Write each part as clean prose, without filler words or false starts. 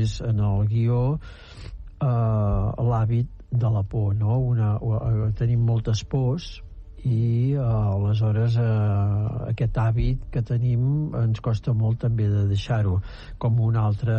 és en el guió l'hàbit de la por, no? Tenim moltes pors i aleshores aquest hàbit que tenim ens costa molt també de deixar-ho, com un altre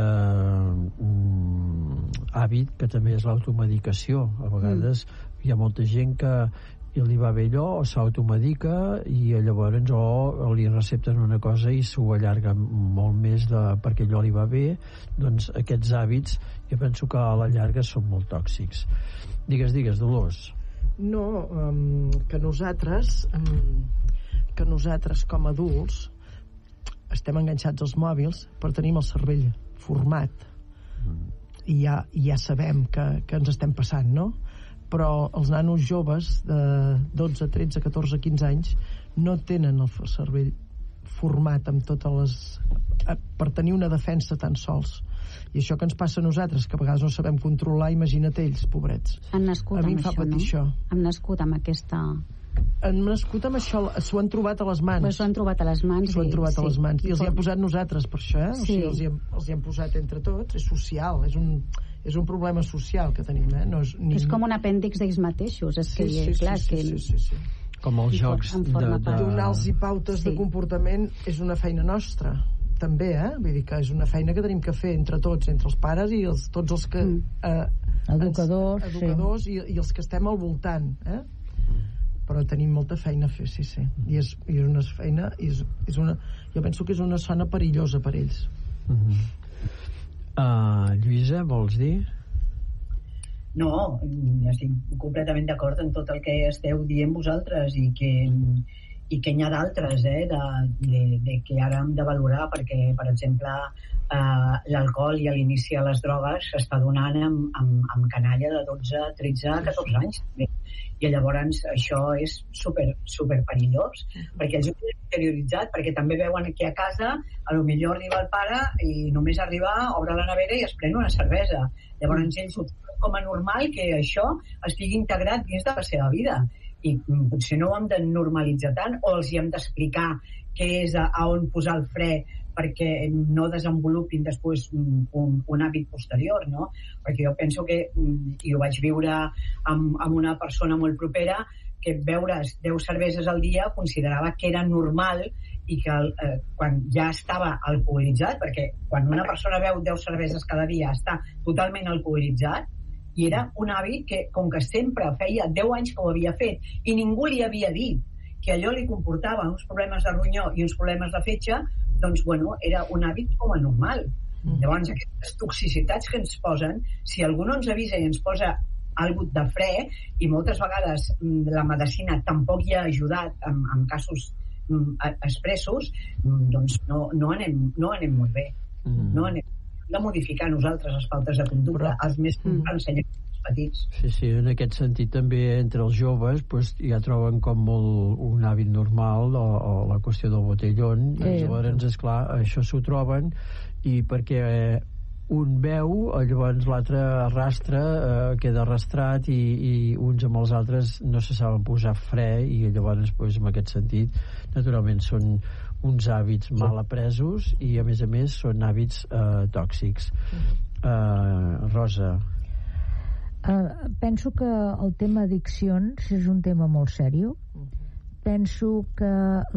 hàbit que també és l'automedicació. A vegades hi ha molta gent que li va bé allò o s'automedica i llavors o li recepten una cosa i s'ho allarga molt més perquè allò li va bé. Doncs aquests hàbits jo penso que a la llarga són molt tòxics. Digues, Dolors. No, que nosaltres com a adults estem enganxats als mòbils, però tenim el cervell format i ja sabem que ens estem passant, no? Però els nanos joves de 12, 13, 14, 15 anys no tenen el cervell format amb totes les per tenir una defensa tan sols. I això que ens passa a nosaltres, que a vegades no sabem controlar, imagina't ells, pobrets. Han nascut amb això, no? Han nascut amb aquesta... Han nascut amb això, s'ho han trobat a les mans. Però s'ho han trobat a les mans. S'ho han trobat a les mans. I els hi han posat nosaltres per això, eh? Sí. O sigui, els hi han posat entre tots. És social, és un problema social que tenim, eh? No és com un apèndix d'ells mateixos. És que, sí. Com els jocs donar-los pautes de comportament és una feina nostra també, vull dir que és una feina que tenim que fer entre tots, entre els pares i tots els que educadors i els que estem al voltant, però tenim molta feina a fer, sí. I és una feina, jo penso que és una zona perillosa per ells. Lluïsa, vols dir? No, estic completament d'acord en tot el que esteu dient vosaltres i que n'hi ha d'altres que ara hem de valorar, perquè per exemple l'alcohol i l'inici a les drogues s'està donant amb canalla de 12, 13, 14 anys i llavors això és super perillós perquè ells ho tenen interioritzat, perquè també veuen que a casa potser arriba el pare i només arribar, obre la nevera i es pren una cervesa, llavors ells ho tenen com a normal que això estigui integrat dins de la seva vida i potser no ho hem de normalitzar tant o els hi hem d'explicar què és a on posar el fre perquè no desenvolupin després un hàbit posterior, no? Perquè jo penso que, i ho vaig viure amb una persona molt propera, que beure 10 cerveses al dia considerava que era normal i que quan ja estava alcoholitzat, perquè quan una persona beu 10 cerveses cada dia està totalment alcoholitzat, i era un hàbit que, com que sempre feia 10 anys que ho havia fet i ningú li havia dit que allò li comportava uns problemes de ronyó i uns problemes de fetge, doncs, bueno, era un hàbit com a normal. Llavors, aquestes toxicitats que ens posen, si algú no ens avisa i ens posa alguna de fre, i moltes vegades la medicina tampoc hi ha ajudat en casos expressos, doncs no anem molt bé. No anem de modificar nosaltres les pautes de conducta, els més ensenyar els petits. Sí, en aquest sentit també entre els joves ja troben com molt un hàbit normal o la qüestió del botellón, llavors esclar, això s'ho troben i perquè un veu, llavors l'altre arrastra, queda arrastrat i uns amb els altres no se saben posar fre i llavors en aquest sentit naturalment són uns hàbits mal apresos i a més són hàbits tòxics. Rosa. Penso que el tema addiccions és un tema molt seriós. Penso que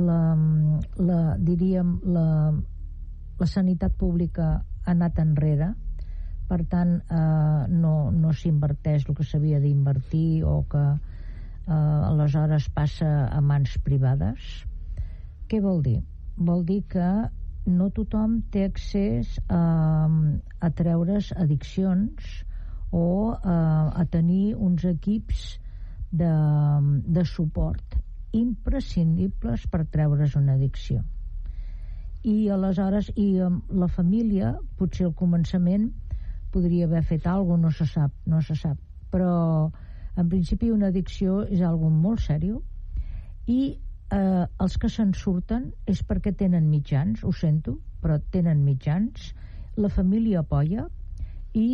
la sanitat pública ha anat enrere, per tant no s'inverteix el que s'havia d'invertir o que aleshores passa a mans privades. Què vol dir? Vol dir que no tothom té accés a treure's addiccions o a tenir uns equips de suport imprescindibles per treure's una addicció. I aleshores la família potser al començament podria haver fet alguna cosa, no se sap, però en principi una addicció és algo molt seriós i els que se'n surten és perquè tenen mitjans, ho sento, però tenen mitjans, la família apoya i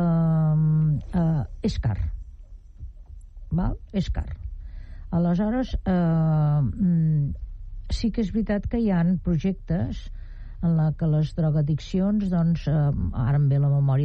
és car, val? És car. Aleshores sí que és veritat que hi ha projectes en la que les drogoaddiccions, doncs ara em ve la memòria